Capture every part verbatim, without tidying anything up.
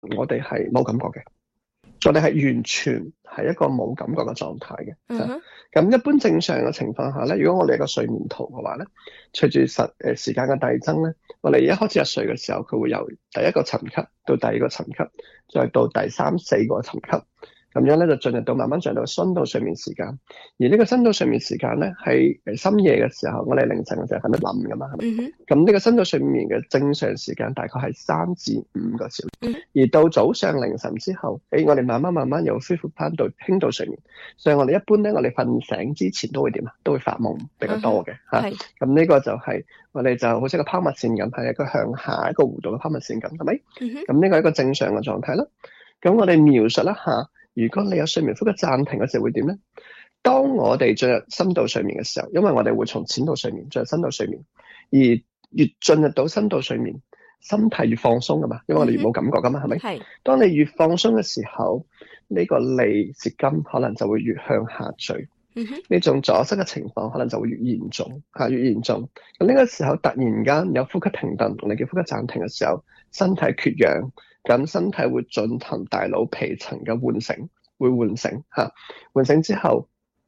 我哋係冇感覺嘅，我哋係完全係一個冇感覺嘅狀態嘅。咁、 嗯哼一般正常嘅情況下咧，如果我哋有個睡眠圖嘅話咧，隨住實誒時間嘅遞增咧，我哋一開始入睡嘅時候，佢會由第一個層級到第二個層級，再到第三四個層級。咁樣咧就進入到慢慢進入到深度睡眠時間，而呢個深度睡眠時間咧喺誒深夜嘅時候，我哋凌晨嘅時候喺度諗噶嘛，係咪？咁呢、嗯、哼個深度睡眠嘅正常時間大概係三至五個小時，嗯、哼而到早上凌晨之後，誒我哋慢慢慢慢又恢復翻到輕度睡眠，所以我哋一般咧，我哋瞓醒之前都會點啊？都會發夢比較多嘅嚇。咁呢、嗯、哼個就係、是、我哋就好似個拋物線咁，係一個向下一個弧度嘅拋物線咁，係咪？咁呢、嗯、哼個係一個正常嘅狀態啦。咁我哋描述一下。如果你有睡眠呼吸暫停嘅時候會點咧？當我哋進入深度睡眠嘅時候，因為我哋會從淺度睡眠進入深度睡眠，而越進入到深度睡眠，身體越放鬆噶嘛，因為我哋越冇感覺噶嘛，係咪？係。當你越放鬆嘅時候，呢、這個脷舌根可能就會越向下墜，呢、嗯、種阻塞嘅情況可能就會越嚴重，吓越嚴重。咁呢個時候突然間有呼吸停頓，我哋叫呼吸暫停嘅時候，身體缺氧。咁身體會進行大腦皮層嘅喚醒，會喚醒嚇，喚醒之後，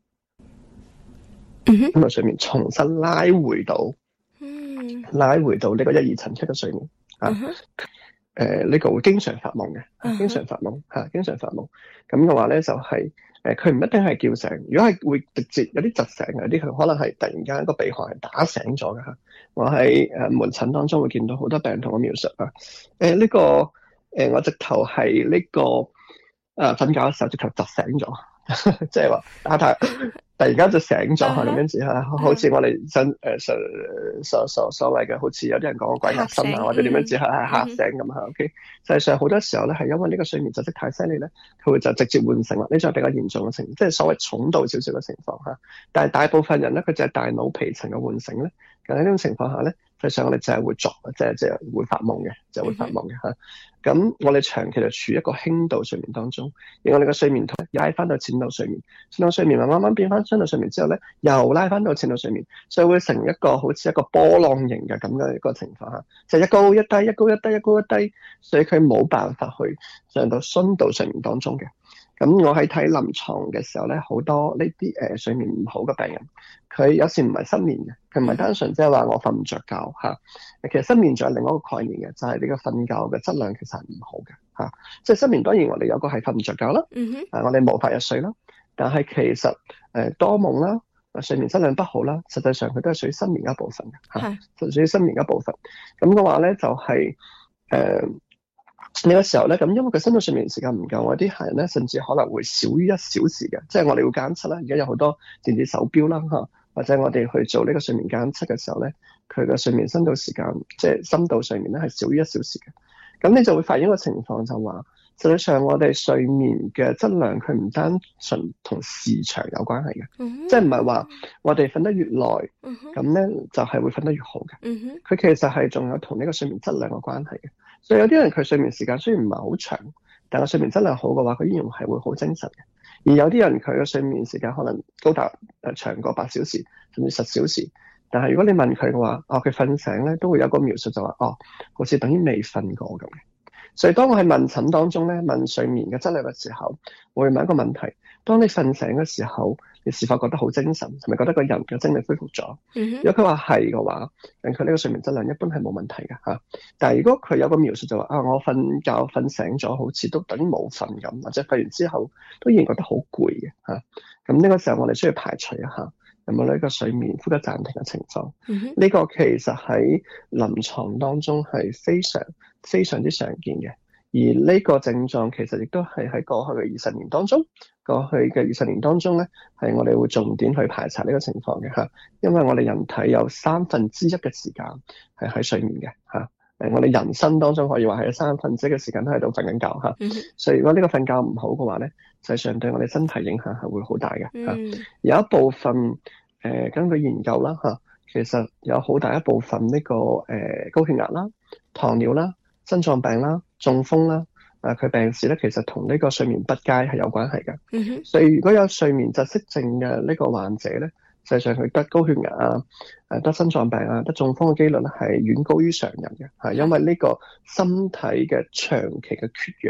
咁啊睡眠重新拉回到，嗯、拉回到呢個一二層級嘅睡眠嚇。誒呢、嗯呃這個會經常發夢嘅、嗯，經常發夢嚇，經常發夢。咁嘅話咧就係、是、誒，佢、呃、唔一定係叫醒，如果係會直接有啲窒醒嘅，有啲佢可能係突然間一個鼻鼾係打醒咗嘅嚇。我喺誒門診當中會見到好多病人同我描述啊，誒、呃、呢、這個。誒、呃，我直頭係呢個誒瞓、呃、覺嘅時候，直頭窒醒咗，即係話打太突然間就醒咗，咁樣子嚇，好似我哋真誒所所所所謂嘅，好似有啲人講鬼壓身啊，或者點樣子係係嚇醒咁嚇。OK，實際上好多時候咧係因為呢個睡眠窒息太犀利咧，佢會就直接喚醒啦。呢種係比較嚴重嘅情況，即係所謂重度少少嘅情況嚇。但係大部分人咧，佢就係大腦皮層嘅喚醒咧。咁喺呢種情況下咧，實際上我哋就係會作，即係即係會發夢嘅，就係、會發夢嘅嚇。咁、嗯、我哋長期就處於一個輕度睡眠當中，而我哋嘅睡眠圖拉翻到淺度睡眠，淺度睡眠慢慢慢變翻深度睡眠之後咧，又拉翻到淺度睡眠，所以會成一個好似一個波浪形嘅咁嘅一個情況嚇，就係、一高一低，一高一低，一高一低，所以佢冇辦法去上到深度睡眠當中嘅。咁我喺睇臨床嘅時候咧，好多呢啲誒睡眠唔好嘅病人，佢有時唔係失眠嘅，佢唔係單純即係話我瞓唔着覺嚇。其實失眠仲有另外一個概念嘅，就係呢個瞓覺嘅質量其實係唔好嘅嚇。即係失眠當然我哋有個係瞓唔着覺啦，嗯、哼啊我哋無法入睡啦。但係其實誒、呃、多夢啦，睡眠質量不好啦，實際上佢都係屬於失眠一部分嘅嚇，就屬於失眠一部分。咁嘅話咧就係、是、誒。呃呢個時候咧，咁因為佢深度睡眠時間唔夠，我啲客人咧甚至可能會少於一小時嘅，即係我哋會監測啦。而家有好多電子手錶啦嚇，或者我哋去做呢個睡眠監測嘅時候咧，佢嘅睡眠深度時間，即係深度睡眠咧係少於一小時嘅。咁你就會發現一個情況就話，實際上我哋睡眠嘅質量佢唔單純同時長有關係嘅，嗯、哼即係唔係話我哋瞓得越耐，咁咧、嗯、哼就係會瞓得越好嘅。佢、嗯、哼其實係仲有同呢個睡眠質量嘅關係嘅。所以有啲人佢睡眠時間雖然唔係好長，但係睡眠質量好嘅話，佢依然係會好精神嘅。而有啲人佢嘅睡眠時間可能高達誒長過八小時甚至十小時，但係如果你問佢嘅話，哦佢瞓醒咧都會有個描述就話，哦好似等於未瞓過咁嘅。所以當我喺問診當中咧問睡眠嘅質量嘅時候，我會問一個問題：當你瞓醒嘅時候，你是否覺得好精神？係咪覺得個人嘅精力恢復咗？嗯、哼如果佢話係嘅話，咁佢呢個睡眠質量一般係冇問題嘅嚇。但係如果佢有個描述就話啊，我瞓覺瞓醒咗，好似都等於冇瞓咁，或者瞓完之後都依然覺得好攰嘅嚇。咁呢個時候我哋需要排除一下有冇呢個睡眠呼吸暫停嘅情況。呢、嗯、哼個其實喺臨床當中係非常非常之常見嘅。而呢個症狀其實亦都係喺過去嘅二十年當中，過去嘅二十年當中咧，係我哋會重點去排查呢個情況嘅嚇，因為我哋人體有三分之一嘅時間係喺睡眠嘅嚇，誒我哋人生當中可以話係有三分之一嘅時間都喺度瞓緊覺嚇，嗯、所以如果呢個瞓覺唔好嘅話咧，實際上對我哋身體影響係會好大嘅嚇。嗯、有一部分誒、呃、根據研究啦嚇，其實有好大一部分呢、這個誒、呃、高血壓啦、糖尿啦、心臟病啦、中風啦，啊佢病史咧其實同呢個睡眠不佳係有關係嘅。嗯、哼所以如果有睡眠窒息症嘅呢個患者咧，實際上佢得高血壓啊、誒得心臟病啊、得中風嘅機率咧係遠高於常人嘅，係因為呢個身體嘅長期嘅缺氧。